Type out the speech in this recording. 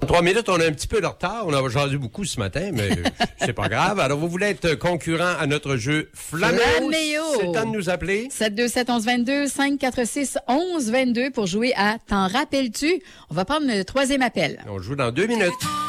3 minutes, on a un petit peu de retard. On a jasé beaucoup ce matin, mais c'est pas grave. Alors, vous voulez être concurrent à notre jeu Flaméo. C'est temps de nous appeler. 727-1122, 546-1122 pour jouer à T'en rappelles-tu? On va prendre le troisième appel. On joue dans 2 minutes.